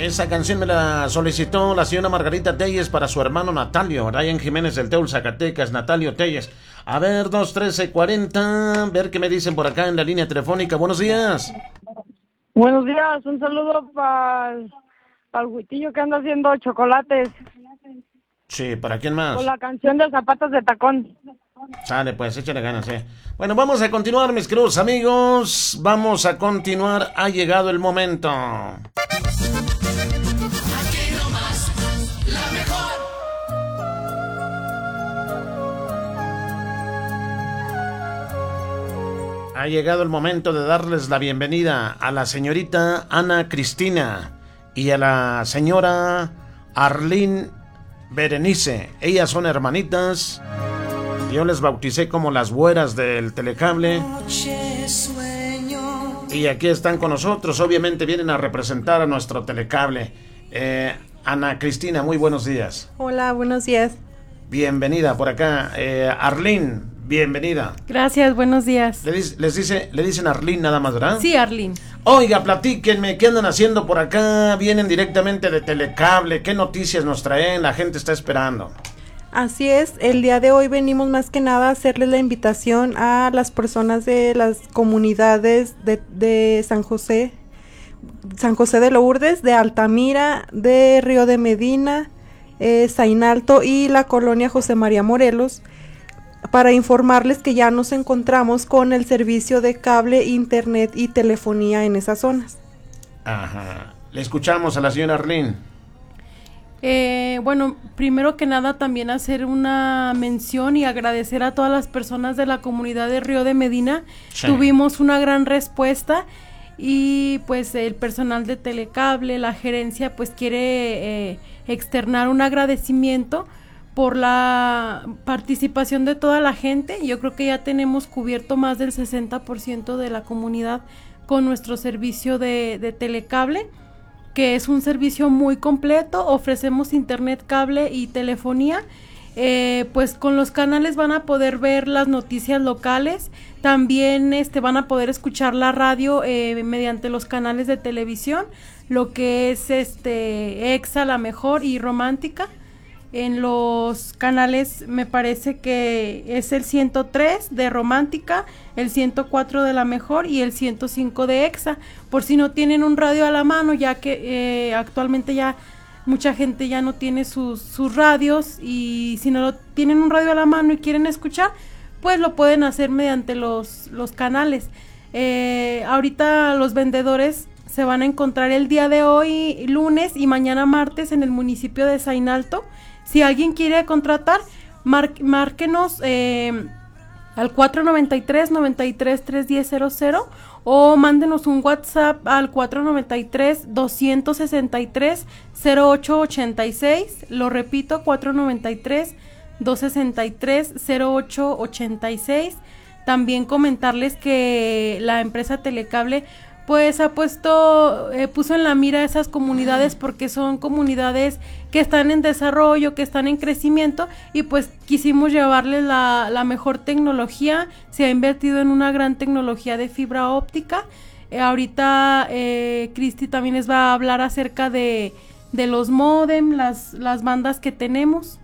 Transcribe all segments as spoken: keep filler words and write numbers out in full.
Esa canción me la solicitó la señora Margarita Telles para su hermano Natalio, Ryan Jiménez del Teul, Zacatecas, Natalio Telles. A ver, dos trece cuarenta, ver qué me dicen por acá en la línea telefónica. Buenos días. Buenos días, un saludo para el Huitillo que anda haciendo chocolates. Sí, ¿para quién más? Con la canción de Zapatos de Tacón. Sale, pues, échale ganas, eh. Bueno, vamos a continuar, mis queridos amigos. Vamos a continuar. Ha llegado el momento. Aquí nomás, la mejor. Ha llegado el momento de darles la bienvenida a la señorita Ana Cristina y a la señora Arlene Berenice. Ellas son hermanitas. Yo les bauticé como las güeras del telecable. Y aquí están con nosotros. Obviamente vienen a representar a nuestro telecable. Eh, Ana Cristina, muy buenos días. Hola, buenos días. Bienvenida por acá. Eh, Arlene, bienvenida. Gracias, buenos días. Le, les dice, le dicen Arlene nada más, ¿verdad? Sí, Arlene. Oiga, platíquenme, ¿qué andan haciendo por acá? Vienen directamente de telecable. ¿Qué noticias nos traen? La gente está esperando. Así es, el día de hoy venimos más que nada a hacerles la invitación a las personas de las comunidades de, de San José, San José de Lourdes, de Altamira, de Río de Medina, eh, Zainalto y la colonia José María Morelos, para informarles que ya nos encontramos con el servicio de cable, internet y telefonía en esas zonas. Ajá. Le escuchamos a la señora Arlene. Eh, bueno, primero que nada también hacer una mención y agradecer a todas las personas de la comunidad de Río de Medina. Sí. Tuvimos una gran respuesta y pues el personal de Telecable, la gerencia, pues quiere eh, externar un agradecimiento por la participación de toda la gente. Yo creo que ya tenemos cubierto más del sesenta por ciento de la comunidad con nuestro servicio de, de Telecable, que es un servicio muy completo. Ofrecemos internet, cable y telefonía. Eh, pues con los canales van a poder ver las noticias locales. También este, van a poder escuchar la radio eh, mediante los canales de televisión, lo que es este Exa, La Mejor y Romántica. En los canales me parece que es el ciento tres de Romántica, el ciento cuatro de La Mejor y el ciento cinco de Exa, por si no tienen un radio a la mano, ya que eh, actualmente ya mucha gente ya no tiene sus, sus radios, y si no lo, tienen un radio a la mano y quieren escuchar, pues lo pueden hacer mediante los, los canales. Eh, ahorita los vendedores se van a encontrar el día de hoy, lunes, y mañana martes en el municipio de Zainalto. Si alguien quiere contratar, mar, márquenos eh, al cuatro noventa y tres, noventa y tres, trescientos diez cero cero o mándenos un WhatsApp al cuatro noventa y tres, doscientos sesenta y tres, cero ocho ochenta y seis. Lo repito, cuatro noventa y tres, doscientos sesenta y tres, cero ocho ochenta y seis. También comentarles que la empresa Telecable pues ha puesto, eh, puso en la mira a esas comunidades, porque son comunidades que están en desarrollo, que están en crecimiento, y pues quisimos llevarles la, la mejor tecnología. Se ha invertido en una gran tecnología de fibra óptica. Eh, ahorita eh, Cristi también les va a hablar acerca de, de los módem, las, las bandas que tenemos.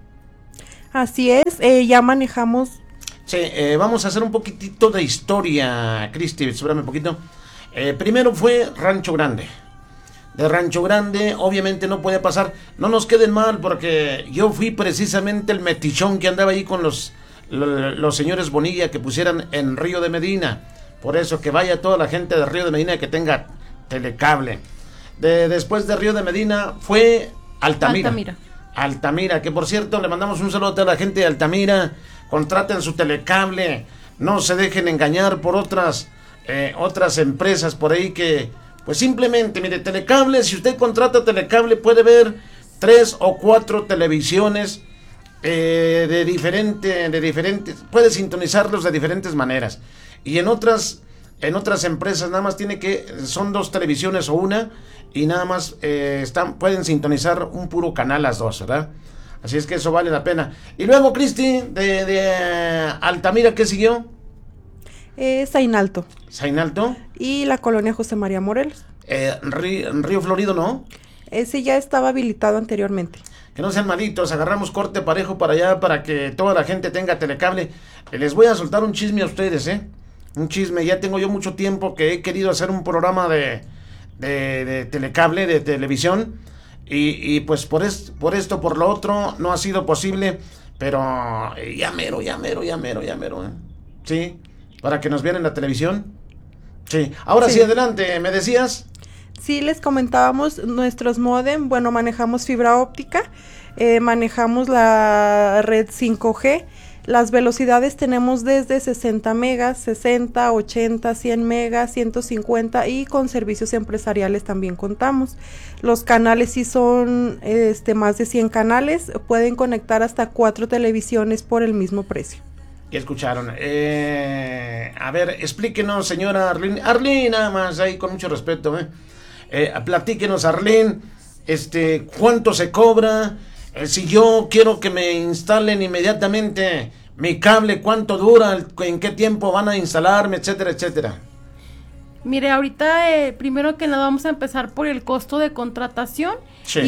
Así es, eh, ya manejamos. Sí, eh, vamos a hacer un poquitito de historia, Cristi, espérame un poquito. Eh, primero fue Rancho Grande. De Rancho Grande, obviamente no puede pasar. No nos queden mal, porque yo fui precisamente el metichón que andaba ahí con los, los, los señores Bonilla que pusieran en Río de Medina. Por eso que vaya toda la gente de Río de Medina que tenga Telecable. De, después de Río de Medina fue Altamira. Altamira. Altamira, que por cierto le mandamos un saludo a toda la gente de Altamira. Contraten su Telecable. No se dejen engañar por otras... Eh, otras empresas por ahí que, pues simplemente, mire, Telecable, si usted contrata Telecable puede ver tres o cuatro televisiones eh, de diferente, de diferentes, puede sintonizarlos de diferentes maneras, y en otras, en otras empresas nada más tiene que, son dos televisiones o una, y nada más eh, están, pueden sintonizar un puro canal las dos, ¿verdad? Así es que eso vale la pena. Y luego, Cristi, de, de Altamira, ¿qué siguió? Eh, Zainalto. Zainalto. Y la colonia José María Morelos. Eh, Río, Río Florido, ¿no? Ese ya estaba habilitado anteriormente. Que no sean malitos, agarramos corte parejo para allá para que toda la gente tenga telecable. Eh, Les voy a soltar un chisme a ustedes, ¿eh? Un chisme, ya tengo yo mucho tiempo que he querido hacer un programa de, de, de telecable, de televisión, y, y pues por, es, por esto, por lo otro, no ha sido posible, pero eh, ya mero, ya mero, ya mero, ya mero, ¿eh? Sí, para que nos vean en la televisión. Sí, ahora sí, sí adelante, ¿me decías? Sí, les comentábamos nuestros modem, bueno, manejamos fibra óptica, eh, manejamos la red cinco G, las velocidades tenemos desde sesenta megas, sesenta, ochenta, cien megas, ciento cincuenta y con servicios empresariales también contamos. Los canales sí son este, más de cien canales, pueden conectar hasta cuatro televisiones por el mismo precio. Ya escucharon. Eh, a ver, explíquenos, señora Arlene. Arlene, nada más, ahí con mucho respeto, ¿eh? Eh, platíquenos, Arlene, este, ¿cuánto se cobra? Eh, si yo quiero que me instalen inmediatamente mi cable, ¿cuánto dura? ¿En qué tiempo van a instalarme? Etcétera, etcétera. Mire, ahorita eh, primero que nada vamos a empezar por el costo de contratación, sí,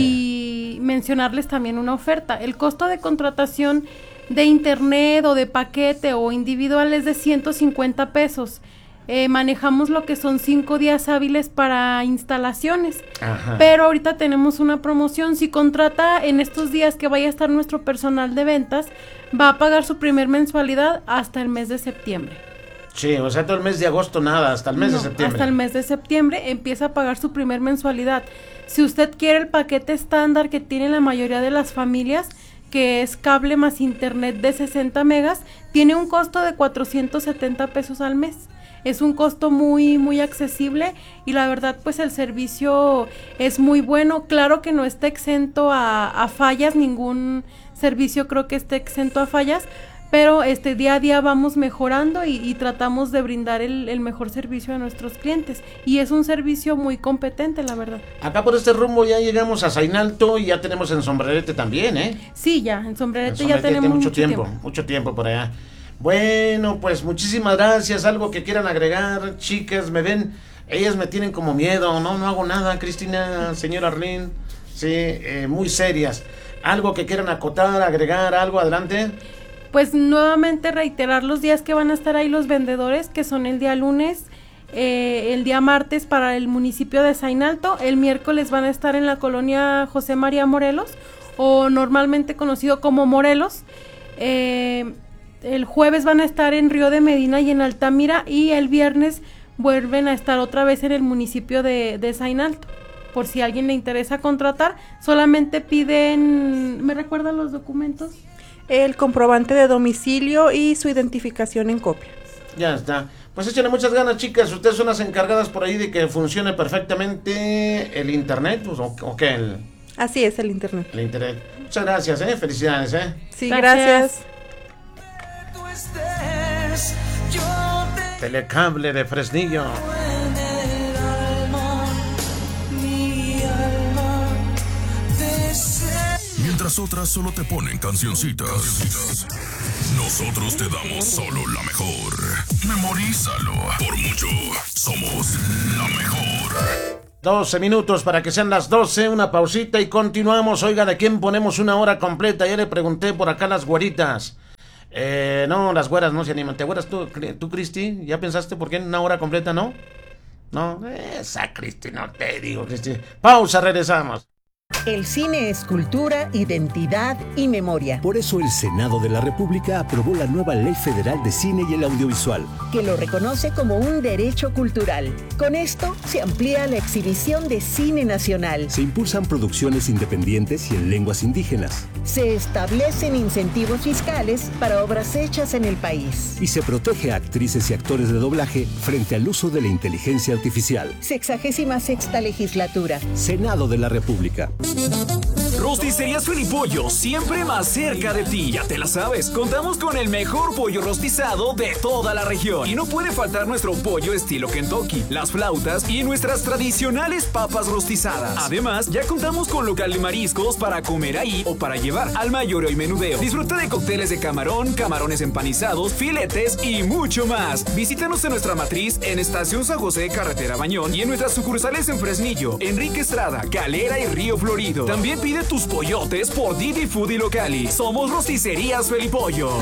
y mencionarles también una oferta. El costo de contratación de internet o de paquete o individual es de ciento cincuenta pesos. Eh, manejamos lo que son cinco días hábiles para instalaciones. Ajá. Pero ahorita tenemos una promoción. Si contrata en estos días que vaya a estar nuestro personal de ventas, va a pagar su primer mensualidad hasta el mes de septiembre. Sí, o sea, todo el mes de agosto nada, hasta el mes no, de septiembre. Hasta el mes de septiembre empieza a pagar su primer mensualidad. Si usted quiere el paquete estándar que tiene la mayoría de las familias, que es cable más internet de sesenta megas, tiene un costo de cuatrocientos setenta pesos al mes. Es un costo muy, muy accesible y la verdad pues el servicio es muy bueno. Claro que no está exento a, a fallas, ningún servicio creo que esté exento a fallas, pero este día a día vamos mejorando y, y tratamos de brindar el, el mejor servicio a nuestros clientes y es un servicio muy competente, la verdad. Acá por este rumbo ya llegamos a Zainalto y ya tenemos en Sombrerete también, ¿eh? Sí, ya, en Sombrerete, en Sombrerete ya tenemos mucho, mucho tiempo, tiempo. Mucho tiempo por allá. Bueno, pues muchísimas gracias. Algo que quieran agregar, chicas, me ven, ellas me tienen como miedo, no, no hago nada, Cristina, señora Arlene, sí, eh, muy serias. Algo que quieran acotar, agregar, algo, adelante. Pues nuevamente reiterar los días que van a estar ahí los vendedores, que son el día lunes, eh, el día martes para el municipio de Zainalto, el miércoles van a estar en la colonia José María Morelos, o normalmente conocido como Morelos, eh... el jueves van a estar en Río de Medina y en Altamira y el viernes vuelven a estar otra vez en el municipio de, de Zainalto. Por si a alguien le interesa contratar, solamente piden, ¿me recuerdan los documentos? El comprobante de domicilio y su identificación en copia. Ya está. Pues échenle muchas ganas, chicas. Ustedes son las encargadas por ahí de que funcione perfectamente el internet, pues, o, o qué el... Así es, el internet. El internet. Muchas gracias, eh. Felicidades, eh. Sí, gracias. gracias. Telecable de Fresnillo. Mientras otras solo te ponen cancioncitas, nosotros te damos solo la mejor. Memorízalo. Por mucho, somos la mejor. doce minutos para que sean las doce, una pausita y continuamos. Oiga, ¿de quién ponemos una hora completa? Ya le pregunté por acá las güeritas. Eh, no, las güeras no se animan. ¿Te acuerdas tú, tú, Cristi? ¿Ya pensaste por qué en una hora completa no? No, esa Cristi, no te digo, Cristi. Pausa, regresamos. El cine es cultura, identidad y memoria. Por eso el Senado de la República aprobó la nueva Ley Federal de Cine y el Audiovisual, que lo reconoce como un derecho cultural. Con esto se amplía la exhibición de cine nacional. Se impulsan producciones independientes y en lenguas indígenas. Se establecen incentivos fiscales para obras hechas en el país. Y se protege a actrices y actores de doblaje frente al uso de la inteligencia artificial. Sexagésima sexta legislatura. Senado de la República. Rosticerías Felipollo, siempre más cerca de ti. Ya te la sabes, contamos con el mejor pollo rostizado de toda la región. Y no puede faltar nuestro pollo estilo Kentucky, las flautas y nuestras tradicionales papas rostizadas. Además, ya contamos con local de mariscos para comer ahí o para llevar al mayoreo y menudeo. Disfruta de cócteles de camarón, camarones empanizados, filetes y mucho más. Visítanos en nuestra matriz en Estación San José, Carretera Bañón, y en nuestras sucursales en Fresnillo, Enrique Estrada, Calera y Río Florido. También pide tus pollotes por Didi Food y Locali. Somos Rosticerías Felipollo.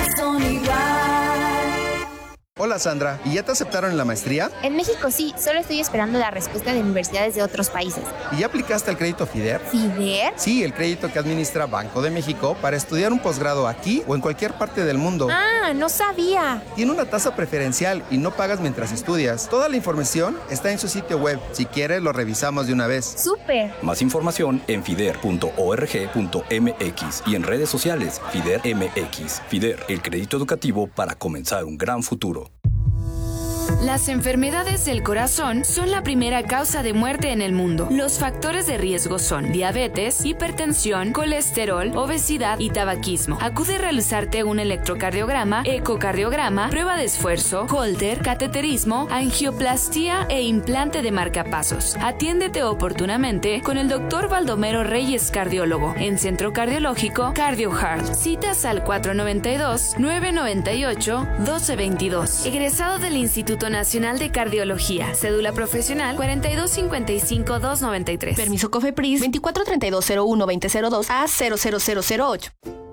Hola Sandra, ¿y ya te aceptaron en la maestría? En México sí, solo estoy esperando la respuesta de universidades de otros países. ¿Y ya aplicaste al crédito FIDER? ¿FIDER? Sí, el crédito que administra Banco de México para estudiar un posgrado aquí o en cualquier parte del mundo. Ah, no sabía. Tiene una tasa preferencial y no pagas mientras estudias. Toda la información está en su sitio web. Si quieres, lo revisamos de una vez. ¡Súper! Más información en fider punto org punto m x y en redes sociales FIDER M X. FIDER, el crédito educativo para comenzar un gran futuro. Las enfermedades del corazón son la primera causa de muerte en el mundo. Los factores de riesgo son diabetes, hipertensión, colesterol, obesidad y tabaquismo. Acude a realizarte un electrocardiograma, ecocardiograma, prueba de esfuerzo, Holter, cateterismo, angioplastía e implante de marcapasos. Atiéndete oportunamente con el doctor Baldomero Reyes, cardiólogo, en Centro Cardiológico CardioHeart. Citas al cuatro nueve dos, nueve nueve ocho, uno dos dos dos. Egresado del Instituto Nacional de Cardiología. Cédula profesional cuarenta y dos cincuenta y cinco, doscientos noventa y tres. Permiso COFEPRIS veinticuatro treinta y dos cero uno veinte cero dos a cero cero cero cero ocho.